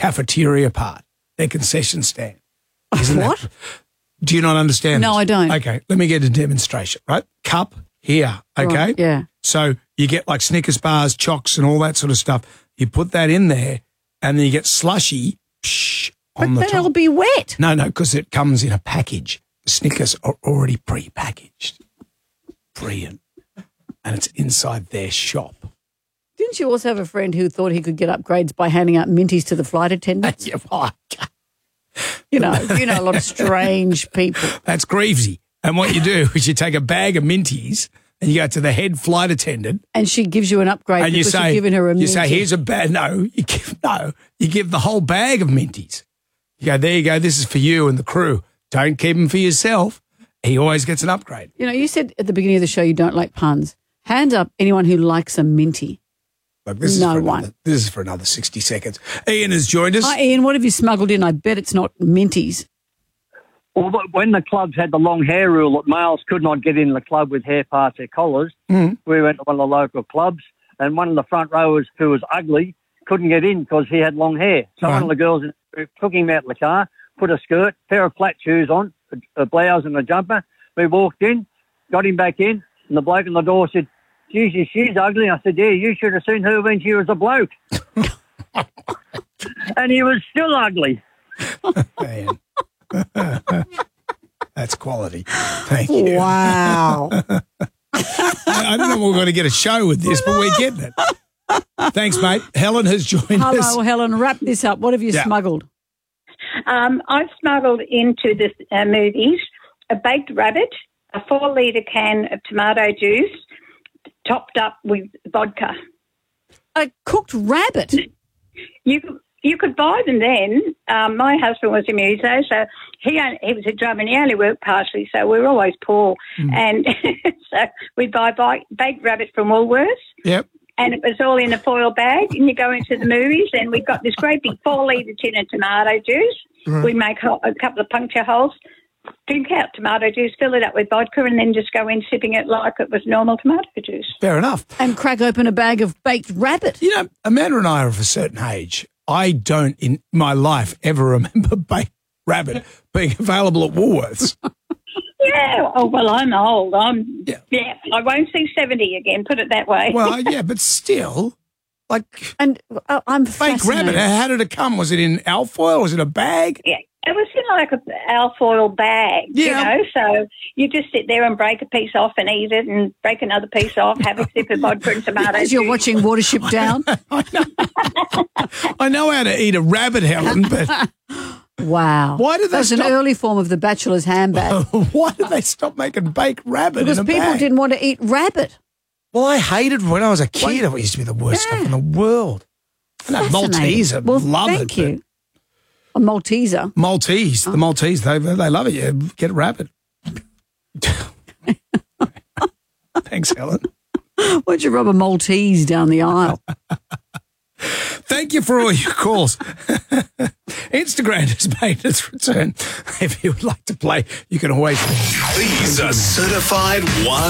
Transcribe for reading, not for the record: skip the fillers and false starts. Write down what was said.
cafeteria part, their concession stand. Isn't What? That, do you not understand No, this? I don't. Okay, let me get a demonstration, right? Cup here, okay? Right, yeah. So you get like Snickers bars, chocks and all that sort of stuff. You put that in there and then you get slushy on the But then top. it'll be wet. No, because it comes in a package. The Snickers are already pre-packaged. Brilliant. And it's inside their shop. Didn't you also have a friend who thought he could get upgrades by handing out minties to the flight attendants? Yeah, well, You know a lot of strange people. that's Greavesy. And what you do is you take a bag of minties and you go to the head flight attendant And she gives you an upgrade and you because say, you've given her a you say, minty. here's a bag. You give the whole bag of minties. You go, there you go. This is for you and the crew. Don't keep them for yourself. He always gets an upgrade. You know, you said at the beginning of the show you don't like puns. Hands up anyone who likes a minty. Look, this No is for one. Another, this is for another 60 seconds. Ian has joined us. Hi, Ian. What have you smuggled in? I bet it's not minties. Well, when the clubs had the long hair rule that males could not get in the club with hair past their collars, we went to one of the local clubs, and one of the front rowers who was ugly couldn't get in because he had long hair. So one of the girls in the group took him out of the car, put a skirt, pair of flat shoes on, a blouse and a jumper. We walked in, got him back in, and the bloke on the door said, "Jesus, she's ugly." I said, "Yeah, you should have seen her when she was a bloke." And he was still ugly. Man. That's quality. Thank you. Wow. I don't know if we're going to get a show with this, but we're getting it. Thanks, mate. Helen has joined us. Hello, Helen. Wrap this up. What have you smuggled? I've smuggled into the movies a baked rabbit, a 4-litre can of tomato juice, topped up with vodka. A cooked rabbit. You could buy them then. My husband was a muso, so he was a drummer and he only worked partially, so we were always poor. And so we'd buy baked rabbit from Woolworths. Yep. And it was all in a foil bag, and you go into the movies, and we've got this great big 4-litre tin of tomato juice. Right. We make a couple of puncture holes, drink out tomato juice, fill it up with vodka, and then just go in sipping it like it was normal tomato juice. Fair enough. And crack open a bag of baked rabbit. You know, Amanda and I are of a certain age. I don't in my life ever remember baked rabbit being available at Woolworths. Yeah, oh, well, I'm old. I won't see 70 again, put it that way. Well, yeah, but still, like, And I'm baked fascinated. rabbit, how did it come? Was it in alfoil? Was it a bag? Yeah, it was in like an alfoil bag, Yeah. you know, so you just sit there and break a piece off and eat it and break another piece off, have a sip of vodka and tomato As you're juice. watching Watership Down. I know how to eat a rabbit, Helen, but Wow. Why did they That's an stop- early form of the bachelor's handbag. why did they stop making baked rabbit Because in a people bag? didn't want to eat rabbit. Well, I hated when I was a kid. It used to be the worst stuff in the world. No, Maltese, I Well, love it. thank you. A Malteser. but Maltese, the Maltese, they love it. Yeah, get rabbit. Thanks, Helen. Why'd you rub a Maltese down the aisle? Thank you for all your calls. Instagram has made its return. If you would like to play, you can always. These are certified one.